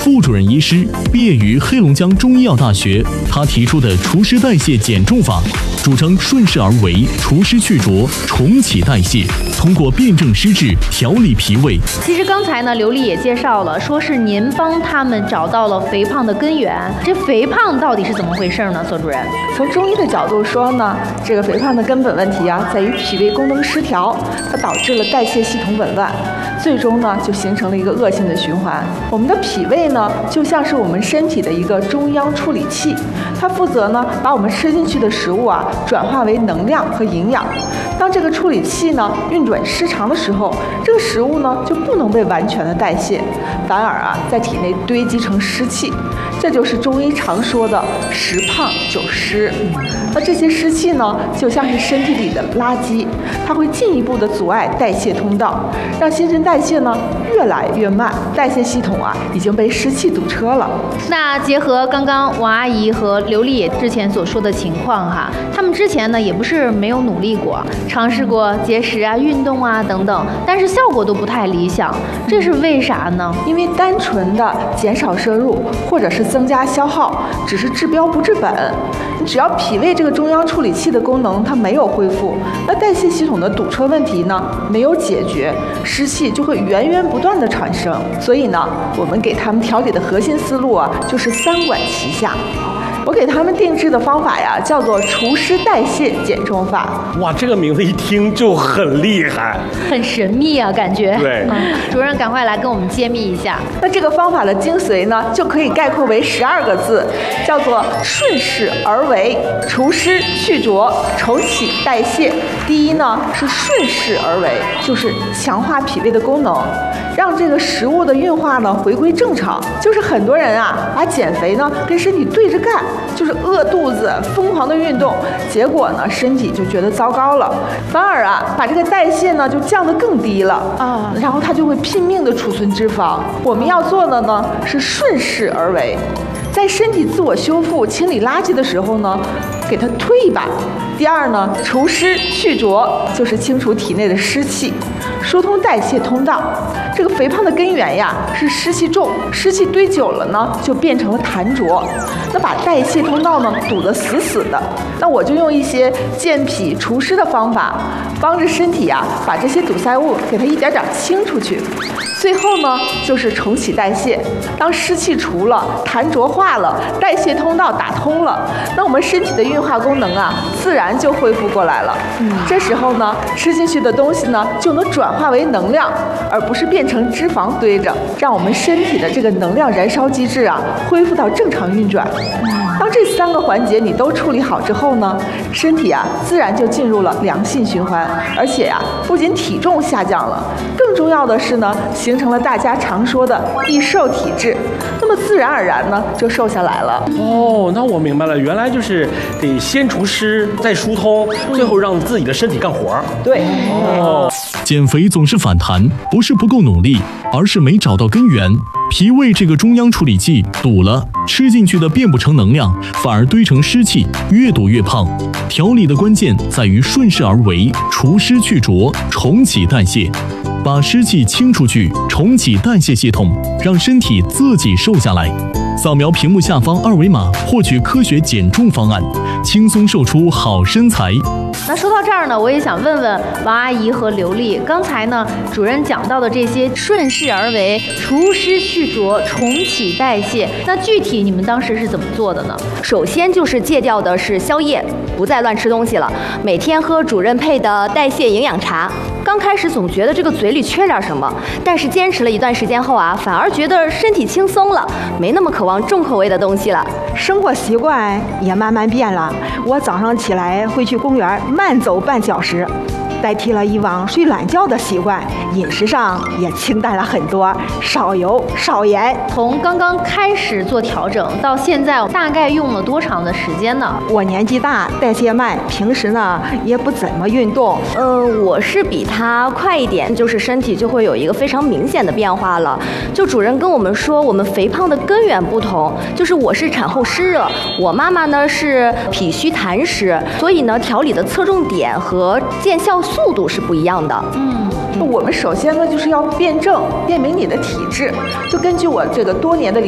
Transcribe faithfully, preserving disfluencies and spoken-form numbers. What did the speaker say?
副主任医师，毕业于黑龙江中医药大学。他提出的除湿代谢减重法，主张顺势而为，除湿去浊，重启代谢，通过辩证施治调理脾胃。 其实刚才呢，刘丽也介绍了，说是您帮他们找到了肥胖的根源。这肥胖到底是怎么回事呢？索主任， 从中医的角度说呢，这个肥胖的根本问题啊，在于脾胃功能失调，它导致了代谢系统紊乱，最终呢就形成了一个恶性的循环。我们的脾胃呢，就像是我们身体的一个中央处理器，它负责呢把我们吃进去的食物啊转化为能量和营养。当这个处理器呢运转失常的时候，这个食物呢就不能被完全的代谢，反而啊在体内堆积成湿气。这就是中医常说的食胖久湿。那这些湿气呢，就像是身体里的垃圾，它会进一步的阻碍代谢通道，让新陈代谢呢越来越慢，代谢系统啊已经被湿气堵车了。 那结合刚刚王阿姨和刘丽之前所说的情况哈，他们之前呢也不是没有努力过，尝试过节食啊、运动啊等等，但是效果都不太理想，这是为啥呢？ 因为单纯的减少摄入或者是增加消耗，只是治标不治本。只要脾胃这个中央处理器的功能它没有恢复，那代谢系统的堵车问题呢没有解决，湿气就会源源不断的产生。所以呢，我们给他们调理的核心思路啊，就是三管齐下。我给他们定制的方法呀，叫做除湿代谢减重法。 哇，这个名字一听就很厉害， 很神秘啊，感觉。 对， 嗯，主任赶快来跟我们揭秘一下。 那这个方法的精髓呢，就可以概括为十二个字，叫做顺势而为，除湿去浊，重启代谢。第一呢是顺势而为，就是强化脾胃的功能，让这个食物的运化呢回归正常。就是很多人啊，把减肥呢跟身体对着干，就是饿肚子，疯狂的运动，结果呢身体就觉得糟糕了，反而啊把这个代谢呢就降得更低了啊，然后它就会拼命的储存脂肪。我们要做的呢是顺势而为，在身体自我修复、清理垃圾的时候呢，给它推一把。第二呢，除湿去浊，就是清除体内的湿气，疏通代谢通道。这个肥胖的根源呀是湿气重，湿气堆久了呢就变成了痰浊，那把代谢通道呢堵得死死的。那我就用一些健脾除湿的方法，帮着身体呀把这些堵塞物给它一点点清出去。最后呢就是重启代谢，当湿气除了，痰浊化了，代谢通道打通了，那我们身体的运化功能啊自然就恢复过来了。嗯，这时候呢吃进去的东西呢就能转化为能量，而不是变成脂肪堆着，让我们身体的这个能量燃烧机制啊恢复到正常运转。当这三个环节你都处理好之后呢，身体啊自然就进入了良性循环，而且呀、啊、不仅体重下降了，更重要的是呢形成了大家常说的易瘦体质，那么自然而然呢就瘦下来了。 哦，那我明白了，原来就是得先除湿，再疏通，最后让自己的身体干活。 对。 哦， 减肥总是反弹，不是不够努力，而是没找到根源。脾胃这个中央处理器堵了，吃进去的变不成能量，反而堆成湿气，越堵越胖。调理的关键在于顺势而为，除湿去浊，重启代谢。把湿气清出去，重启代谢系统，让身体自己瘦下来。扫描屏幕下方二维码，获取科学减重方案，轻松瘦出好身材。 那说到这儿呢，我也想问问王阿姨和刘丽，刚才呢主任讲到的这些顺势而为、除湿去浊、重启代谢，那具体你们当时是怎么做的呢？ 首先就是戒掉的是宵夜，不再乱吃东西了，每天喝主任配的代谢营养茶。刚开始总觉得这个嘴里缺点什么，但是坚持了一段时间后啊，反而觉得身体轻松了，没那么渴望重口味的东西了。 生活习惯也慢慢变了，我早上起来会去公园慢走半小时，代替了以往睡懒觉的习惯，饮食上也清淡了很多，少油少盐。 从刚刚开始做调整到现在，大概用了多长的时间呢？ 我年纪大，代谢慢，平时呢也不怎么运动。 呃，我是比他快一点，就是身体就会有一个非常明显的变化了。就主任跟我们说，我们肥胖的根源不同，就是我是产后湿热，我妈妈呢是脾虚痰湿，所以呢调理的侧重点和见效速度是不一样的。 嗯，我们首先呢就是要辩证，辨明你的体质，就根据我这个多年的